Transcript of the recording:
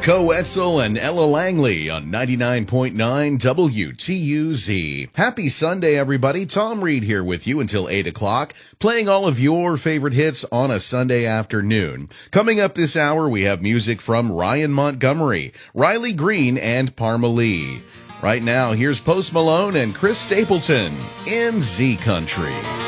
Co Etzel and Ella Langley on 99.9 WTUZ. Happy Sunday, everybody. Tom Reed here with you until 8 o'clock, playing all of your favorite hits on a Sunday afternoon. Coming up this hour, we have music from Ryan Montgomery, Riley Green, and Parma Lee. Right now, here's Post Malone and Chris Stapleton in Z Country.